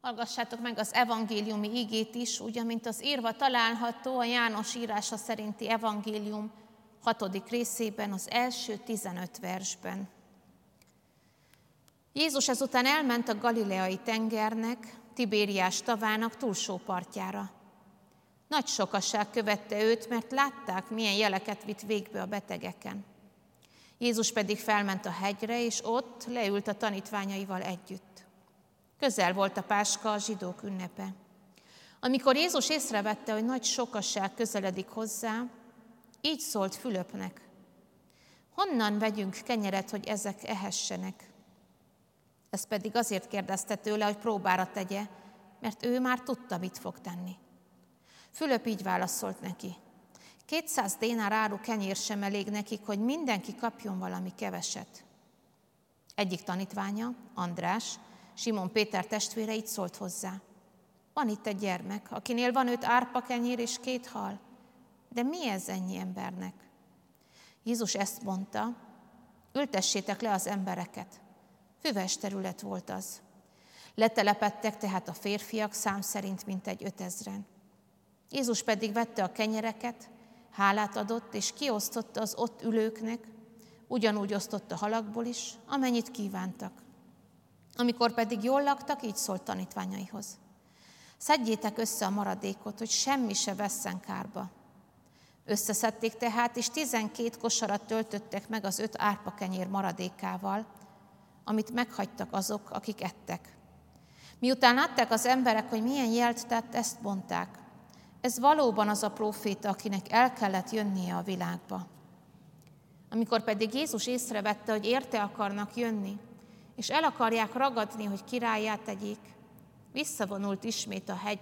Hallgassátok meg az evangéliumi igét is, úgy, amint az írva található a János írása szerinti evangélium 6. részében, az első 15 versben. Jézus ezután elment a Galileai tengernek, Tibériás tavának túlsó partjára. Nagy sokaság követte őt, mert látták, milyen jeleket vitt végbe a betegeken. Jézus pedig felment a hegyre, és ott leült a tanítványaival együtt. Közel volt a Páska, a zsidók ünnepe. Amikor Jézus észrevette, hogy nagy sokaság közeledik hozzá, így szólt Fülöpnek: honnan vegyünk kenyeret, hogy ezek ehessenek? Ezt pedig azért kérdezte tőle, hogy próbára tegye, mert ő már tudta, mit fog tenni. Fülöp így válaszolt neki: 200 dénár áru kenyér sem elég nekik, hogy mindenki kapjon valami keveset. Egyik tanítványa, András, Simon Péter testvére így szólt hozzá: van itt egy gyermek, akinél van 5 árpakenyér és 2 hal, de mi ez ennyi embernek? Jézus ezt mondta: ültessétek le az embereket. Füves terület volt az. Letelepedtek tehát a férfiak szám szerint mintegy 5000-en. Jézus pedig vette a kenyereket, hálát adott, és kiosztotta az ott ülőknek, ugyanúgy osztotta halakból is, amennyit kívántak. Amikor pedig jól laktak, így szólt tanítványaihoz: szedjétek össze a maradékot, hogy semmi se vesszen kárba. Összeszedték tehát, és 12 kosarat töltöttek meg az 5 árpakenyér maradékával, amit meghagytak azok, akik ettek. Miután látták az emberek, hogy milyen jelt tett, ezt mondták: ez valóban az a próféta, akinek el kellett jönnie a világba. Amikor pedig Jézus észrevette, hogy érte akarnak jönni, és el akarják ragadni, hogy királlyá tegyék, visszavonult ismét a